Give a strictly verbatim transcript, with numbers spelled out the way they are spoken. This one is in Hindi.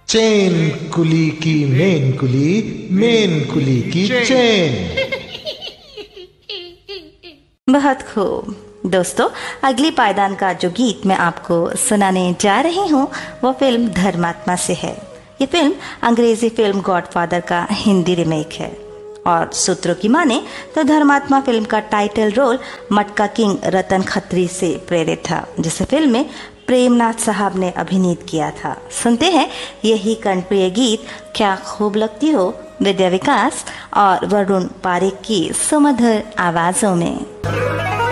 चेन कुली की मेन कुली, मेन कुली की चेन। बहुत खूब दोस्तों, अगली पायदान का जो गीत मैं आपको सुनाने जा रही हूँ वो फिल्म धर्मात्मा से है। ये फिल्म अंग्रेजी फिल्म गॉडफादर का हिंदी रिमेक है और सूत्रों की माने तो धर्मात्मा फिल्म का टाइटल रोल मटका किंग रतन खत्री से प्रेरित था, जिसे फिल्म में प्रेमनाथ साहब ने अभिनीत किया था। सुनते हैं यही कर्णप्रिय गीत क्या खूब लगती हो, विद्या विकास और वरुण पारिक की सुमधुर आवाजों में।